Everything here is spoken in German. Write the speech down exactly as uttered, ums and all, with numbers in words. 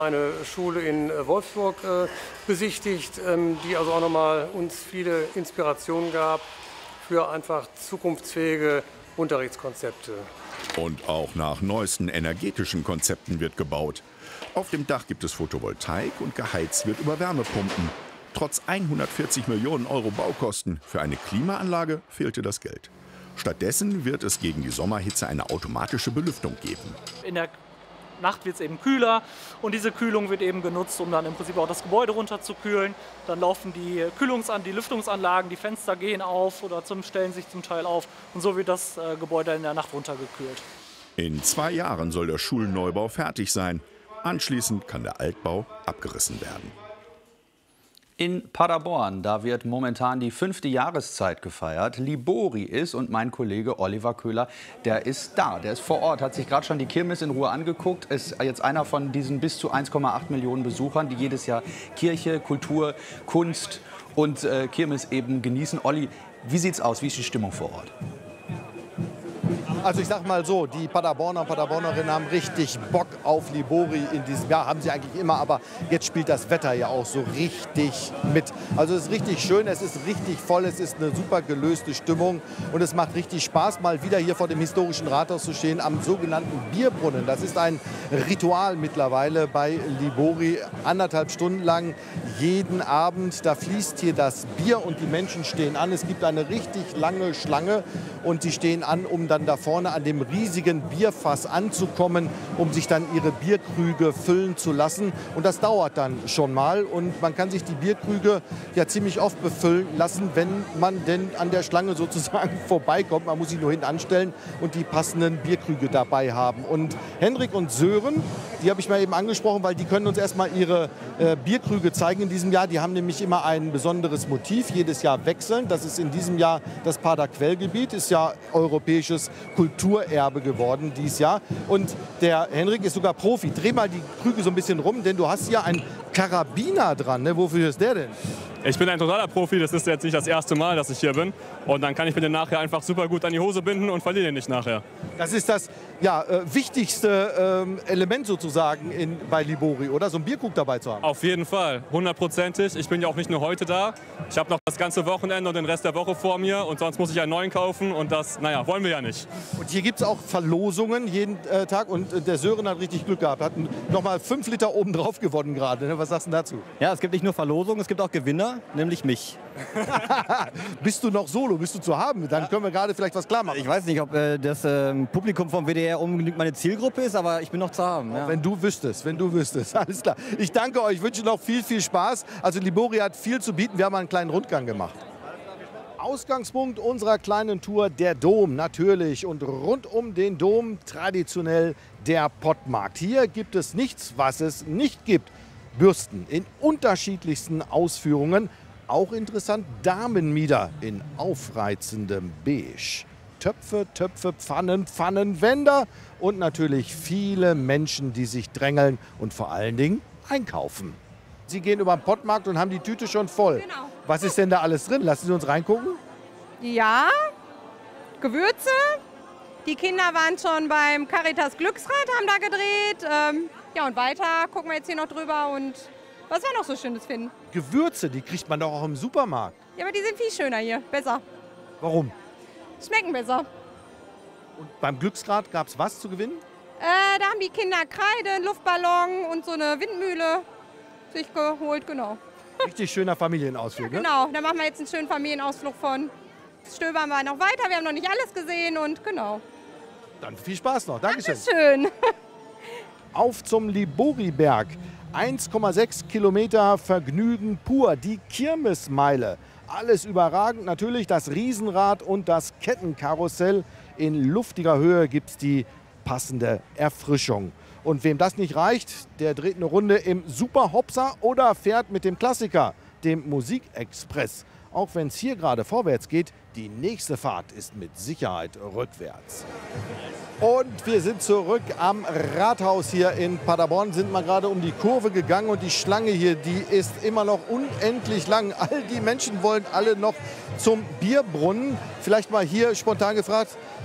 Eine Schule in Wolfsburg äh, besichtigt, ähm, die also auch nochmal uns viele Inspirationen gab für einfach zukunftsfähige Unterrichtskonzepte. Und auch nach neuesten energetischen Konzepten wird gebaut. Auf dem Dach gibt es Photovoltaik und geheizt wird über Wärmepumpen. Trotz hundertvierzig Millionen Euro Baukosten für eine Klimaanlage fehlte das Geld. Stattdessen wird es gegen die Sommerhitze eine automatische Belüftung geben. In der Nacht wird es eben kühler und diese Kühlung wird eben genutzt, um dann im Prinzip auch das Gebäude runterzukühlen. Dann laufen die Kühlungsan die Lüftungsanlagen, die Fenster gehen auf oder zum, stellen sich zum Teil auf und so wird das äh, Gebäude in der Nacht runtergekühlt. In zwei Jahren soll der Schulneubau fertig sein. Anschließend kann der Altbau abgerissen werden. In Paderborn, da wird momentan die fünfte Jahreszeit gefeiert. Libori ist und mein Kollege Oliver Köhler, der ist da, der ist vor Ort, hat sich gerade schon die Kirmes in Ruhe angeguckt. Ist jetzt einer von diesen bis zu eins Komma acht Millionen Besuchern, die jedes Jahr Kirche, Kultur, Kunst und äh, Kirmes eben genießen. Olli, wie sieht's aus? Wie ist die Stimmung vor Ort? Also ich sag mal so, die Paderborner und Paderbornerinnen haben richtig Bock auf Libori in diesem Jahr. Haben sie eigentlich immer, aber jetzt spielt das Wetter ja auch so richtig mit. Also es ist richtig schön, es ist richtig voll, es ist eine super gelöste Stimmung und es macht richtig Spaß, mal wieder hier vor dem historischen Rathaus zu stehen am sogenannten Bierbrunnen. Das ist ein Ritual mittlerweile bei Libori, anderthalb Stunden lang jeden Abend. Da fließt hier das Bier und die Menschen stehen an. Es gibt eine richtig lange Schlange und sie stehen an, um dann da vorne an dem riesigen Bierfass anzukommen, um sich dann ihre Bierkrüge füllen zu lassen. Und das dauert dann schon mal. Und man kann sich die Bierkrüge ja ziemlich oft befüllen lassen, wenn man denn an der Schlange sozusagen vorbeikommt. Man muss sich nur hinten anstellen und die passenden Bierkrüge dabei haben. Und Henrik und Sören, die habe ich mal eben angesprochen, weil die können uns erstmal ihre äh, Bierkrüge zeigen in diesem Jahr. Die haben nämlich immer ein besonderes Motiv, jedes Jahr wechselnd. Das ist in diesem Jahr das Pader-Quellgebiet, ist ja europäisches Kulturerbe geworden dieses Jahr. Und der Henrik ist sogar Profi. Dreh mal die Krüge so ein bisschen rum, denn du hast hier einen Karabiner dran. Ne? Wofür ist der denn? Ich bin ein totaler Profi, das ist jetzt nicht das erste Mal, dass ich hier bin. Und dann kann ich mir den nachher einfach super gut an die Hose binden und verliere den nicht nachher. Das ist das ja, äh, wichtigste ähm, Element sozusagen in, bei Libori, oder? So einen Bierkrug dabei zu haben. Auf jeden Fall, hundertprozentig. Ich bin ja auch nicht nur heute da. Ich habe noch das ganze Wochenende und den Rest der Woche vor mir. Und sonst muss ich einen neuen kaufen. Und das, naja, wollen wir ja nicht. Und hier gibt es auch Verlosungen jeden äh, Tag. Und äh, der Sören hat richtig Glück gehabt. Hat noch mal fünf Liter oben drauf gewonnen gerade. Ne? Was sagst du dazu? Ja, es gibt nicht nur Verlosungen, es gibt auch Gewinner, nämlich mich. Bist du noch solo? Bist du zu haben? Dann können wir gerade vielleicht was klar machen. Ich weiß nicht, ob äh, das äh, Publikum vom W D R unbedingt meine Zielgruppe ist, aber ich bin noch zu haben. Ja. Wenn du wüsstest, wenn du wüsstest. Alles klar. Ich danke euch, wünsche noch viel, viel Spaß. Also Libori hat viel zu bieten. Wir haben einen kleinen Rundgang gemacht. Ausgangspunkt unserer kleinen Tour, der Dom natürlich. Und rund um den Dom traditionell der Pottmarkt. Hier gibt es nichts, was es nicht gibt. Bürsten in unterschiedlichsten Ausführungen. Auch interessant, Damenmieder in aufreizendem Beige. Töpfe, Töpfe, Pfannen, Pfannenwender und natürlich viele Menschen, die sich drängeln und vor allen Dingen einkaufen. Sie gehen über den Pottmarkt und haben die Tüte schon voll. Genau. Was ist denn da alles drin? Lassen Sie uns reingucken. Ja, Gewürze. Die Kinder waren schon beim Caritas Glücksrad, haben da gedreht. Ähm, ja, und weiter gucken wir jetzt hier noch drüber und was wir noch so Schönes finden. Gewürze, die kriegt man doch auch im Supermarkt. Ja, aber die sind viel schöner hier, besser. Warum? Schmecken besser. Und beim Glücksrad gab es was zu gewinnen? Äh, da haben die Kinder Kreide, einen Luftballon und so eine Windmühle sich geholt, genau. Richtig schöner Familienausflug, ja, ne? Genau, da machen wir jetzt einen schönen Familienausflug von. Stöbern wir noch weiter, wir haben noch nicht alles gesehen und genau. Dann viel Spaß noch, Dankeschön. Dankeschön. Auf zum Liboriberg. eins Komma sechs Kilometer Vergnügen pur, die Kirmesmeile. Alles überragend, natürlich das Riesenrad und das Kettenkarussell. In luftiger Höhe gibt es die passende Erfrischung. Und wem das nicht reicht, der dreht eine Runde im Superhopser oder fährt mit dem Klassiker, dem Musikexpress. Auch wenn es hier gerade vorwärts geht, die nächste Fahrt ist mit Sicherheit rückwärts. Und wir sind zurück am Rathaus hier in Paderborn, sind mal gerade um die Kurve gegangen und die Schlange hier, die ist immer noch unendlich lang. All die Menschen wollen alle noch zum Bierbrunnen. Vielleicht mal hier spontan gefragt,